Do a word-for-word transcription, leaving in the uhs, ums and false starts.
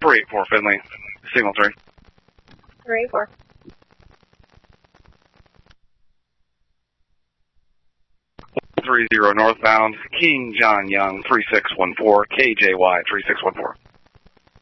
three eight four Finley, signal three. three eight four. three zero northbound, King John Young, three six one four, K J Y, three six one four.